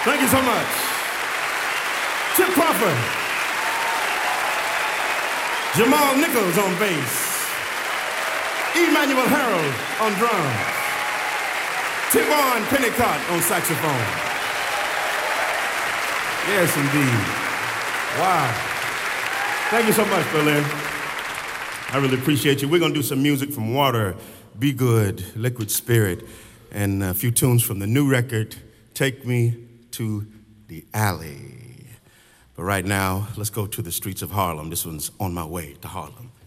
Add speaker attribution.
Speaker 1: Thank you so much. Chip Crawford. Jamal Nichols on bass. Emmanuel Harold on drums. Tivon Pennicott on saxophone. Yes, indeed. Wow. Thank you so much, Berlin. I really appreciate you. We're going to do some music from Water, Be Good, Liquid Spirit, and a few tunes from the new record, Take Me to the Alley. But right now, let's go to the streets of Harlem. This one's On My Way to Harlem.